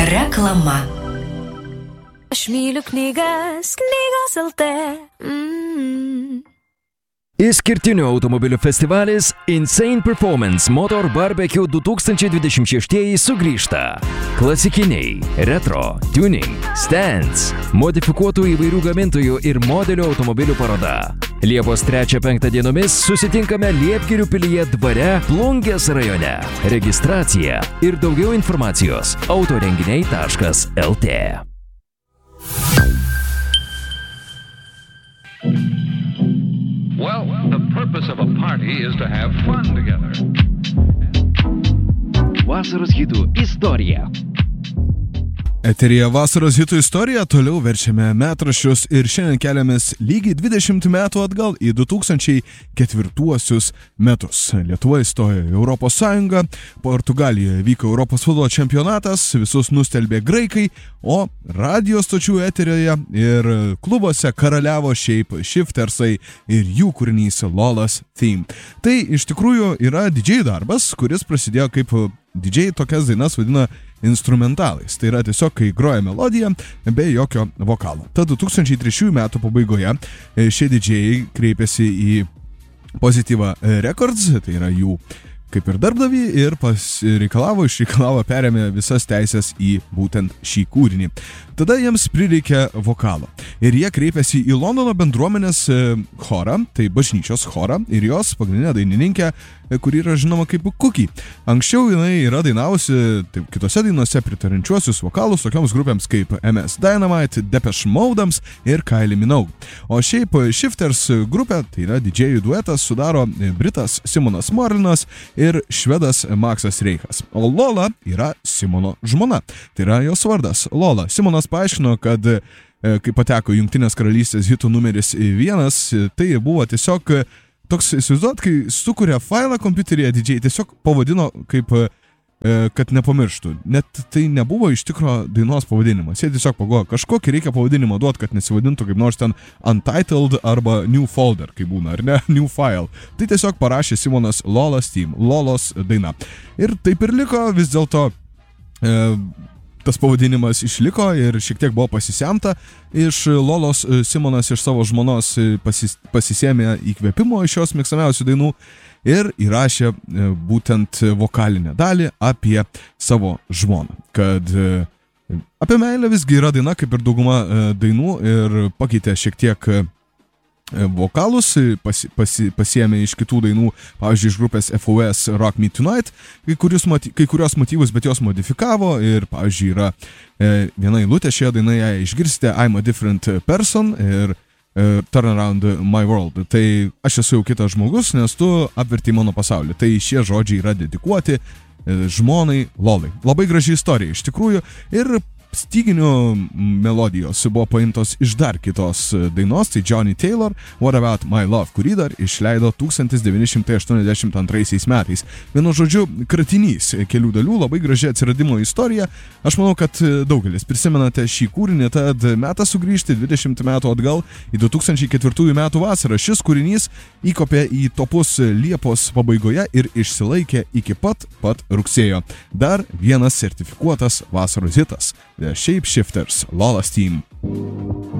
Reklama. Aš myliu knygas LT. Išskirtinių automobilių festivalis Insane Performance Motor Barbecue 2026 sugrįžta. Klasikiniai, retro, tuning, stands, modifikuotų įvairių gamintojų ir modelių automobilių paroda. Liepos 3-5 dienomis susitinkame Liepgirių pilyje dvare Plungės rajone. Registracija ir daugiau informacijos autorenginiai.lt. Well, the purpose of a party is to have fun together. Vasaros hitų istorija. Eteryje vasaros hitų istorija, toliau verčiame metraščius ir šiandien keliamės lygiai 20 metų atgal į 2004 metus. Lietuva įstojo į Europos Sąjungą, Portugalijoje vyko Europos futbolo čempionatas, visus nustelbė graikai, o radio stočių eterijoje ir klubuose karaliavo šiaip Shiftersai ir jų kūrinys Lola's Theme. Tai iš tikrųjų yra DJ darbas, kuris prasidėjo kaip DJ tokias dainas vadina instrumentalais. Tai yra tiesiog, kai groja melodija be jokio vokalo. Tad 2003 metų pabaigoje šie DJ kreipėsi į Positiva Records, tai yra jų kaip ir darbdavį, ir išreikalavo, perėmė visas teisės į būtent šį kūrinį. Tada jiems prireikė vokalo. Ir jie kreipėsi į Londono bendruomenės chorą, tai bažnyčios chorą, ir jos pagrindinė dainininkė, kuri yra žinoma kaip Cookie. Anksčiau jinai yra dainavusi kitose dainose pritarančiuosius vokalus tokioms grupėms kaip MS Dynamite, Depeche Mode'ams ir Kylie Minogue. O šiaip Shifters grupė, tai yra didžėjų duetas, sudaro britas Simonas Morlinas ir švedas Maksas Reichas. O Lola yra Simono žmona. Tai yra jos vardas Lola. Simonas paaiškino, kad kai pateko Jungtinės karalystės hitų numeris 1, tai buvo tiesiog toks, įsivaizduot, kai sukuria failą kompiuteryje DJ, tiesiog pavadino kaip, kad nepamirštų. Net tai nebuvo iš tikro dainos pavadinimas. Jie tiesiog pagalvojo, kažkokį reikia pavadinimą duoti, kad nesivadintų kaip nors ten Untitled arba New Folder, kaip būna, ar ne? New File. Tai tiesiog parašė Simonas Lola's Theme, Lolos daina. Ir taip ir liko, vis dėlto tas pavadinimas išliko ir šiek tiek buvo pasisemta iš Lolos. Simonas iš savo žmonos pasisėmė įkvėpimo iš šios mėgstamiausių dainų ir įrašė būtent vokalinę dalį apie savo žmoną. Kad apie meilę visgi yra daina, kaip ir dauguma dainų, ir pakeitė šiek tiek vokalus, pasiėmė iš kitų dainų, pavyzdžiui, iš grupės FOS Rock Me Tonight, kai kurios motyvus, bet jos modifikavo ir, pavyzdžiui, yra viena eilutė šioje dainoje, išgirsite I'm a different person ir Turn around my world. Tai aš esu jau kitas žmogus, nes tu apverti mano pasaulį. Tai šie žodžiai yra dedikuoti žmonai Lolai. Labai graži istorija iš tikrųjų ir styginių melodijos buvo paimtos iš dar kitos dainos, tai Johnny Taylor, What About My Love, kurį dar išleido 1982 metais. Vienu žodžiu, kratinys kelių dalių, labai graži atsiradimo istorija. Aš manau, kad daugelis prisimenate šį kūrinį, tad metas sugrįžti 20 metų atgal į 2004 metų vasarą. Šis kūrinys įkopė į topus Liepos pabaigoje ir išsilaikė iki pat rugsėjo. Dar vienas sertifikuotas vasaros hitas. The Shapeshifters, Lola's Theme.